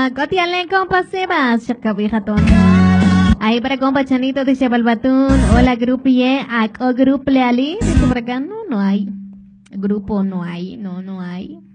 Cotiale, compa Sebas, chacabijatón. Ahí para compa Chanito, dice Balbatún. Hola, grupie, o grupo Leali. Dice por acá, no hay. Grupo no hay, no hay.